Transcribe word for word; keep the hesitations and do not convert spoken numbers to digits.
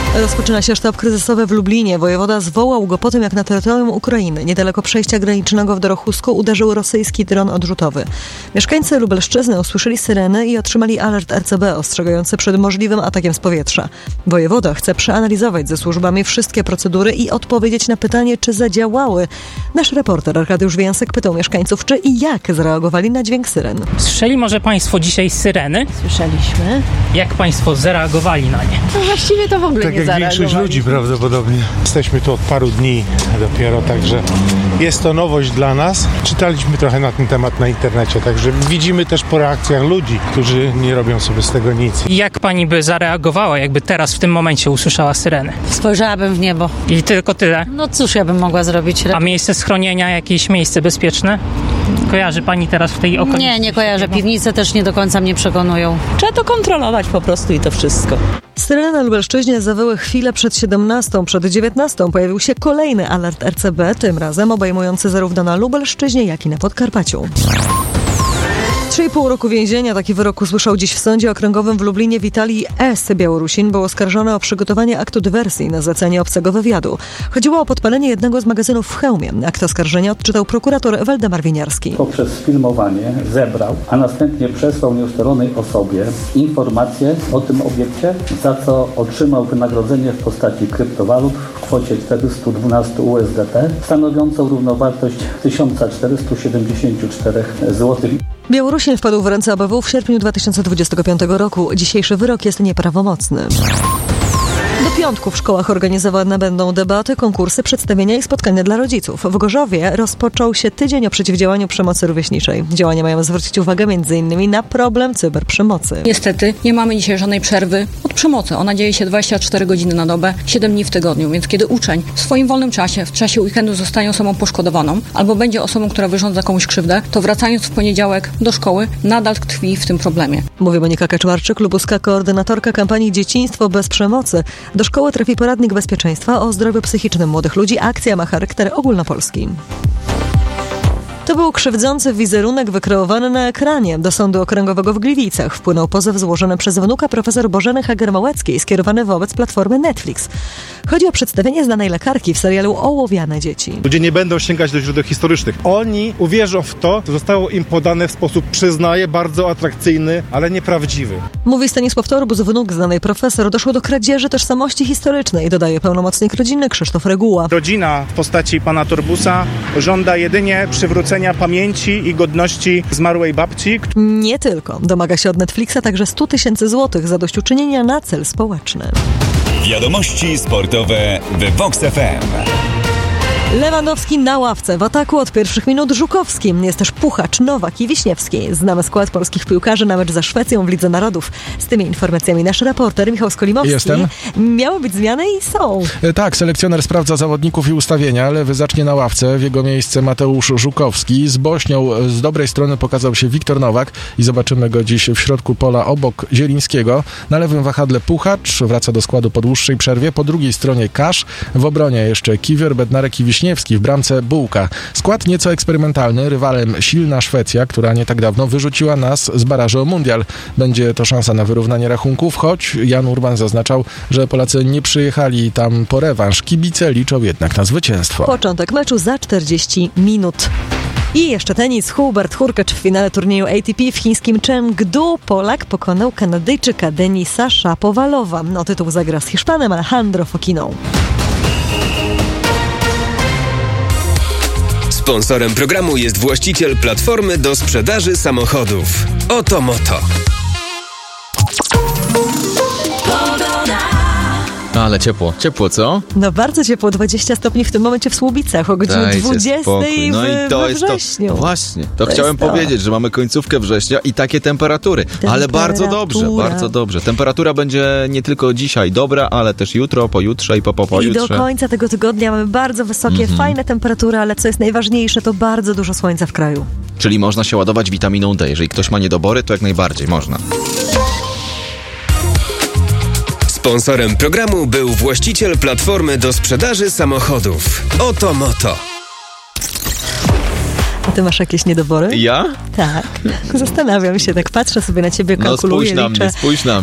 Rozpoczyna się sztab kryzysowy w Lublinie. Wojewoda zwołał go po tym, jak na terytorium Ukrainy, niedaleko przejścia granicznego w Dorochusku, uderzył rosyjski dron odrzutowy. Mieszkańcy Lubelszczyzny usłyszeli syreny i otrzymali alert R C B ostrzegający przed możliwym atakiem z powietrza. Wojewoda chce przeanalizować ze służbami wszystkie procedury i odpowiedzieć na pytanie, czy zadziałały. Nasz reporter Arkadiusz Więsek pytał mieszkańców, czy i jak zareagowali na dźwięk syren. Słyszeli może państwo dzisiaj syreny? Słyszeliśmy. Jak państwo zareagowali na nie? No właściwie to w ogóle tak nie jak większość ludzi prawdopodobnie. Jesteśmy tu od paru dni dopiero, także jest to nowość dla nas. Czytaliśmy trochę na ten temat na internecie, także widzimy też po reakcjach ludzi, którzy nie robią sobie z tego nic. Jak pani by zareagowała, jakby teraz w tym momencie usłyszała syreny? Spojrzałabym w niebo. I tylko tyle? No cóż ja bym mogła zrobić? A miejsce schronienia, jakieś miejsce bezpieczne? Kojarzy pani teraz w tej okolicy? Nie, nie kojarzę. Piwnice też nie do końca mnie przekonują. Trzeba to kontrolować po prostu i to wszystko. Syreny na Lubelszczyźnie zawyły chwilę przed siedemnastą. Przed dziewiętnastą pojawił się kolejny alert R C B, tym razem obejmujący zarówno na Lubelszczyźnie, jak i na Podkarpaciu. trzy i pół roku więzienia. Taki wyrok usłyszał dziś w Sądzie Okręgowym w Lublinie Witalij S. Białorusin był oskarżony o przygotowanie aktu dywersji na zlecenie obcego wywiadu. Chodziło o podpalenie jednego z magazynów w Chełmie. Akt oskarżenia odczytał prokurator Waldemar Winiarski. Poprzez filmowanie zebrał, a następnie przesłał nieustalonej osobie informacje o tym obiekcie, za co otrzymał wynagrodzenie w postaci kryptowalut w kwocie czterysta dwanaście U S D T, stanowiącą równowartość tysiąc czterysta siedemdziesiąt cztery złotych. Białorusin wpadł w ręce A B W w sierpniu dwa tysiące dwudziestego piątego roku. Dzisiejszy wyrok jest nieprawomocny. Do piątku w szkołach organizowane będą debaty, konkursy, przedstawienia i spotkania dla rodziców. W Gorzowie rozpoczął się tydzień o przeciwdziałaniu przemocy rówieśniczej. Działania mają zwrócić uwagę między innymi na problem cyberprzemocy. Niestety nie mamy dzisiaj żadnej przerwy od przemocy. Ona dzieje się dwadzieścia cztery godziny na dobę, siedem dni w tygodniu, więc kiedy uczeń w swoim wolnym czasie, w czasie weekendu zostanie osobą poszkodowaną albo będzie osobą, która wyrządza komuś krzywdę, to wracając w poniedziałek do szkoły nadal tkwi w tym problemie. Mówi Monika Kaczmarczyk, lubuska koordynatorka kampanii Dzieciństwo bez przemocy. Do szkoły trafi poradnik bezpieczeństwa o zdrowiu psychicznym młodych ludzi. Akcja ma charakter ogólnopolski. To był krzywdzący wizerunek wykreowany na ekranie. Do Sądu Okręgowego w Gliwicach wpłynął pozew złożony przez wnuka profesor Bożeny Hager-Małeckiej, skierowany wobec platformy Netflix. Chodzi o przedstawienie znanej lekarki w serialu Ołowiane dzieci. Ludzie nie będą sięgać do źródeł historycznych. Oni uwierzą w to, co zostało im podane w sposób, przyznaję, bardzo atrakcyjny, ale nieprawdziwy. Mówi Stanisław Torbus, wnuk znanej profesor. Doszło do kradzieży tożsamości historycznej, dodaje pełnomocnik rodziny Krzysztof Reguła. Rodzina w postaci pana Torbusa żąda jedynie przywrócenia pamięci i godności zmarłej babci. Nie tylko. Domaga się od Netflixa także sto tysięcy złotych zadośćuczynienia na cel społeczny. Wiadomości sportowe w Vox F M. Lewandowski na ławce, w ataku od pierwszych minut Żukowski. Jest też Puchacz, Nowak i Wiśniewski. Znamy skład polskich piłkarzy na mecz ze Szwecją w Lidze Narodów. Z tymi informacjami nasz reporter Michał Skolimowski. Jestem. Miały być zmiany i są. Tak, selekcjoner sprawdza zawodników i ustawienia. Lewy zacznie na ławce, w jego miejsce Mateusz Żukowski. Z Bośnią z dobrej strony pokazał się Wiktor Nowak i zobaczymy go dziś w środku pola obok Zielińskiego. Na lewym wahadle Puchacz, wraca do składu po dłuższej przerwie. Po drugiej stronie Kasz, w obronie jeszcze Kiwior, Bednarek i Wiśniewski. Wiśniewski, w bramce Bułka. Skład nieco eksperymentalny, rywalem silna Szwecja, która nie tak dawno wyrzuciła nas z barażu o mundial. Będzie to szansa na wyrównanie rachunków, choć Jan Urban zaznaczał, że Polacy nie przyjechali tam po rewanż. Kibice liczą jednak na zwycięstwo. Początek meczu za czterdzieści minut. I jeszcze tenis. Hubert Hurkacz w finale turnieju A T P w chińskim Chengdu. Polak pokonał Kanadyjczyka Denisa Szapowalowa. O tytuł zagra z Hiszpanem Alejandro Fokiną. Sponsorem programu jest właściciel platformy do sprzedaży samochodów. Oto Moto. Ale ciepło, ciepło co? No bardzo ciepło, dwadzieścia stopni w tym momencie w Słubicach o godzinie Dajcie dwudziestej spokój. No w, i to we jest wrześniu. To, właśnie, to, to chciałem to. powiedzieć, że mamy końcówkę września i takie temperatury. Temperatura. Ale bardzo dobrze, bardzo dobrze. Temperatura będzie nie tylko dzisiaj dobra, ale też jutro, pojutrze i po, po, pojutrze. I do końca tego tygodnia mamy bardzo wysokie, mm-hmm. fajne temperatury, ale co jest najważniejsze, to bardzo dużo słońca w kraju. Czyli można się ładować witaminą D. Jeżeli ktoś ma niedobory, to jak najbardziej można. Sponsorem programu był właściciel platformy do sprzedaży samochodów. Oto Moto. A ty masz jakieś niedobory? Ja? Tak. Zastanawiam się, tak patrzę sobie na ciebie, kalkuluję, no spójrz na liczę. mnie, spójrz na mnie.